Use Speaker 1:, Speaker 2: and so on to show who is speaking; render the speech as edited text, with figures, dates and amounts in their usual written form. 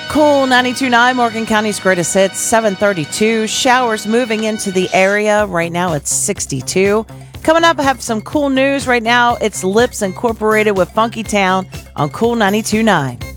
Speaker 1: Cool 92.9, Morgan County's greatest hits, 732. Showers moving into the area. Right now it's 62. Coming up, I have some cool news. Right now it's Lips Incorporated with Funky Town on Cool 92.9.